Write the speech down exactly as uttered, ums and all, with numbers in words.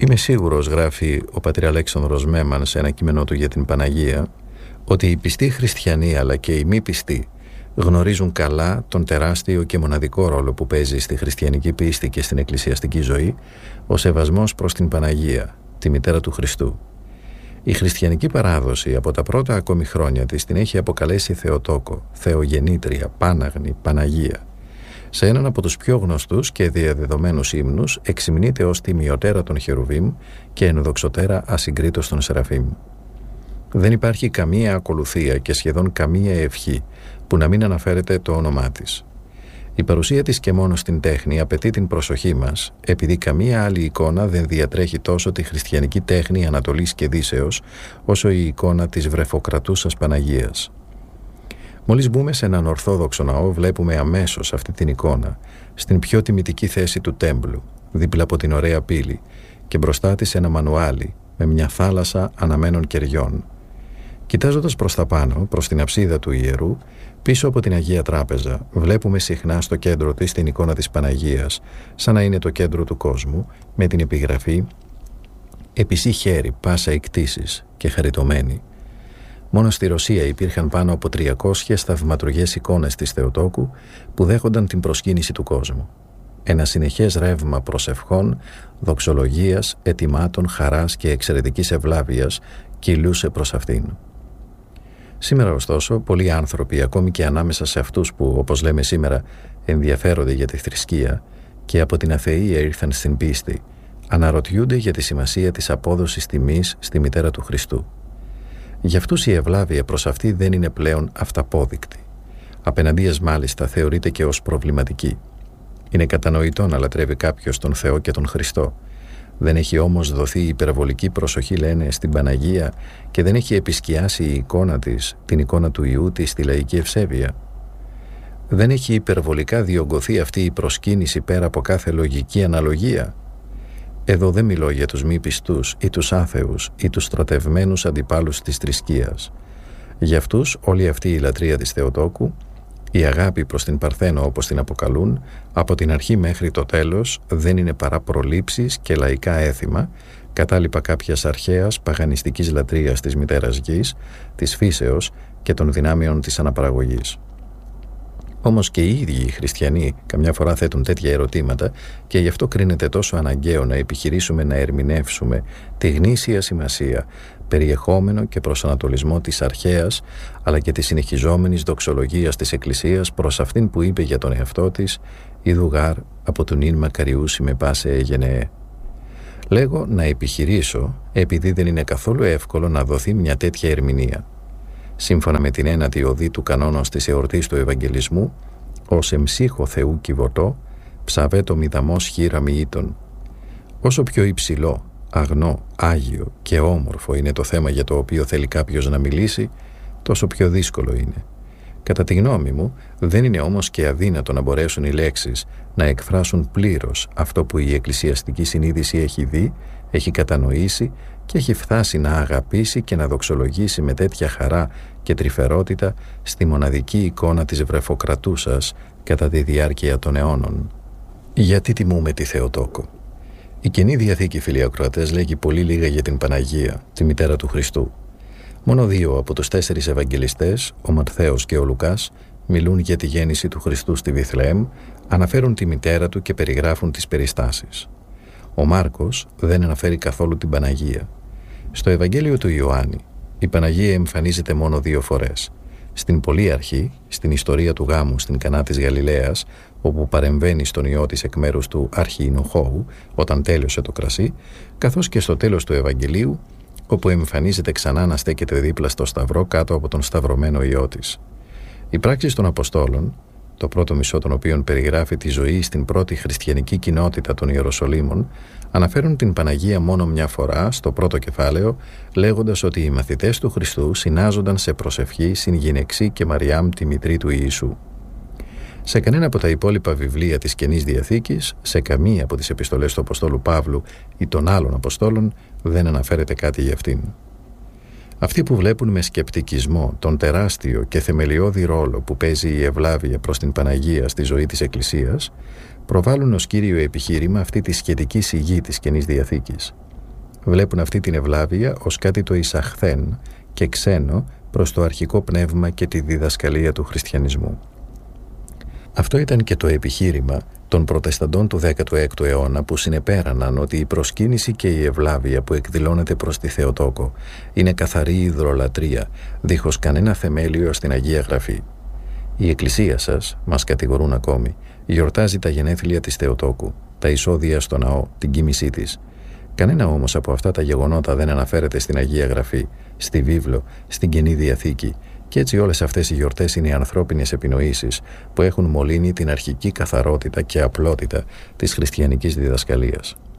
Είμαι σίγουρος, γράφει ο πατήρ Αλέξανδρος Μέμαν σε ένα κείμενό του για την Παναγία, ότι οι πιστοί χριστιανοί αλλά και οι μη πιστοί γνωρίζουν καλά τον τεράστιο και μοναδικό ρόλο που παίζει στη χριστιανική πίστη και στην εκκλησιαστική ζωή ο σεβασμός προς την Παναγία, τη μητέρα του Χριστού. Η χριστιανική παράδοση από τα πρώτα ακόμη χρόνια της την έχει αποκαλέσει Θεοτόκο, Θεογεννήτρια, Πάναγνη, Παναγία. Σε έναν από τους πιο γνωστούς και διαδεδομένους ύμνους εξυμνείται ως τιμιωτέρα των Χερουβίμ και ενδοξωτέρα ασυγκρίτως των Σεραφείμ. Δεν υπάρχει καμία ακολουθία και σχεδόν καμία ευχή που να μην αναφέρεται το όνομά της. Η παρουσία της και μόνο στην τέχνη απαιτεί την προσοχή μας, επειδή καμία άλλη εικόνα δεν διατρέχει τόσο τη χριστιανική τέχνη Ανατολής και Δύσεως, όσο η εικόνα της βρεφοκρατούσας Παναγίας. Μόλις μπούμε σε έναν ορθόδοξο ναό, βλέπουμε αμέσως αυτή την εικόνα, στην πιο τιμητική θέση του τέμπλου, δίπλα από την ωραία πύλη, και μπροστά της ένα μανουάλι με μια θάλασσα αναμένων κεριών. Κοιτάζοντας προς τα πάνω, προς την αψίδα του ιερού, πίσω από την Αγία Τράπεζα, βλέπουμε συχνά στο κέντρο της την εικόνα της Παναγίας, σαν να είναι το κέντρο του κόσμου, με την επιγραφή «Επισή χέρι, πάσα εκτίσεις και χαριτωμένη». Μόνο στη Ρωσία υπήρχαν πάνω από τριακόσιες θαυματουργές εικόνες της Θεοτόκου που δέχονταν την προσκύνηση του κόσμου. Ένα συνεχές ρεύμα προσευχών, δοξολογίας, ετοιμάτων, χαράς και εξαιρετικής ευλάβειας κυλούσε προς αυτήν. Σήμερα ωστόσο πολλοί άνθρωποι, ακόμη και ανάμεσα σε αυτούς που, όπως λέμε σήμερα, ενδιαφέρονται για τη θρησκεία και από την αθεία ήρθαν στην πίστη, αναρωτιούνται για τη σημασία της απόδοσης τιμής στη μητέρα του Χριστού. Για αυτούς η ευλάβεια προς αυτή δεν είναι πλέον αυταπόδεικτη. Απέναντίας μάλιστα θεωρείται και ως προβληματική. Είναι κατανοητό να λατρεύει κάποιος τον Θεό και τον Χριστό. Δεν έχει όμως δοθεί υπερβολική προσοχή, λένε, στην Παναγία και δεν έχει επισκιάσει η εικόνα της, την εικόνα του Ιού της στη λαϊκή ευσέβεια. Δεν έχει υπερβολικά διωγγωθεί αυτή η προσκύνηση πέρα από κάθε λογική αναλογία. Εδώ δεν μιλώ για τους μη πιστούς ή τους άθεους ή τους στρατευμένους αντιπάλους της θρησκείας. Για αυτούς όλη αυτή η λατρεία της Θεοτόκου, η αγάπη προς την Παρθένο όπως την αποκαλούν, από την αρχή μέχρι το τέλος δεν είναι παρά προλήψεις και λαϊκά έθιμα, κατάλοιπα κάποιας αρχαίας παγανιστικής λατρείας της μητέρας γης, της φύσεως και των δυνάμεων της αναπαραγωγής. Όμως και οι ίδιοι οι χριστιανοί καμιά φορά θέτουν τέτοια ερωτήματα και γι' αυτό κρίνεται τόσο αναγκαίο να επιχειρήσουμε να ερμηνεύσουμε τη γνήσια σημασία, περιεχόμενο και προσανατολισμό της αρχαίας αλλά και της συνεχιζόμενης δοξολογίας της Εκκλησίας προς αυτήν που είπε για τον εαυτό της «Ιδου γάρ από τον ίν μακαριούσι με πάσε έγενε». Λέγω να επιχειρήσω επειδή δεν είναι καθόλου εύκολο να δοθεί μια τέτοια ερμηνεία. Σύμφωνα με την ένατη οδή του κανόνος της εορτής του Ευαγγελισμού, ως εμψύχο Θεού κυβωτό, ψαβέτο μηδαμός χείρα μοιήτων. Όσο πιο υψηλό, αγνό, άγιο και όμορφο είναι το θέμα για το οποίο θέλει κάποιος να μιλήσει, τόσο πιο δύσκολο είναι. Κατά τη γνώμη μου, δεν είναι όμως και αδύνατο να μπορέσουν οι λέξεις να εκφράσουν πλήρως αυτό που η εκκλησιαστική συνείδηση έχει δει, έχει κατανοήσει και έχει φτάσει να αγαπήσει και να δοξολογήσει με τέτοια χαρά και τρυφερότητα στη μοναδική εικόνα της βρεφοκρατούσας κατά τη διάρκεια των αιώνων. Γιατί τιμούμε τη Θεοτόκο? Η Καινή Διαθήκη, φίλοι ακροατές, λέγει πολύ λίγα για την Παναγία, τη μητέρα του Χριστού. Μόνο δύο από τους τέσσερις Ευαγγελιστές, ο Ματθαίος και ο Λουκάς, μιλούν για τη γέννηση του Χριστού στη Βιθλεέμ, αναφέρουν τη μητέρα του και περιγράφουν τις περιστάσεις. Ο Μάρκος δεν αναφέρει καθόλου την Παναγία. Στο Ευαγγέλιο του Ιωάννη, η Παναγία εμφανίζεται μόνο δύο φορές. Στην πολύ αρχή, στην ιστορία του γάμου στην Κανά της Γαλιλαίας, όπου παρεμβαίνει στον ιό της εκ μέρους του αρχιεινοχώου όταν τέλειωσε το κρασί, καθώς και στο τέλος του Ευαγγελίου, όπου εμφανίζεται ξανά να στέκεται δίπλα στο σταυρό κάτω από τον σταυρωμένο ιό της. Οι πράξεις των Αποστόλων, το πρώτο μισό των οποίων περιγράφει τη ζωή στην πρώτη χριστιανική κοινότητα των Ιεροσολύμων, αναφέρουν την Παναγία μόνο μια φορά στο πρώτο κεφάλαιο, λέγοντας ότι οι μαθητές του Χριστού συνάζονταν σε προσευχή συν γυναιξή και Μαριάμ τη μητρή του Ιησού. Σε κανένα από τα υπόλοιπα βιβλία της Καινής Διαθήκης, σε καμία από τις επιστολές του Αποστόλου Παύλου ή των άλλων Αποστόλων δεν αναφέρεται κάτι για αυτήν. Αυτοί που βλέπουν με σκεπτικισμό τον τεράστιο και θεμελιώδη ρόλο που παίζει η ευλάβεια προς την Παναγία στη ζωή της Εκκλησίας, προβάλλουν ως κύριο επιχείρημα αυτή τη σχετική σιγή της Καινής Διαθήκης. βλέπουν αυτή την ευλάβεια ως κάτι το εισαχθέν και ξένο προς το αρχικό πνεύμα και τη διδασκαλία του χριστιανισμού. Αυτό ήταν και το επιχείρημα των προτεσταντών του δέκατου έκτου αιώνα, που συνεπέραναν ότι η προσκύνηση και η ευλάβεια που εκδηλώνεται προς τη Θεοτόκο είναι καθαρή ιδρολατρεία, δίχως κανένα θεμέλιο στην Αγία Γραφή. Η Εκκλησία σας, μας κατηγορούν ακόμη, γιορτάζει τα γενέθλια της Θεοτόκου, τα εισόδια στο ναό, την κοίμησή της. Κανένα όμως από αυτά τα γεγονότα δεν αναφέρεται στην Αγία Γραφή, στη Βίβλο, στην Καινή Διαθήκη, και έτσι όλες αυτές οι γιορτές είναι οι ανθρώπινες επινοήσεις που έχουν μολύνει την αρχική καθαρότητα και απλότητα της χριστιανικής διδασκαλίας.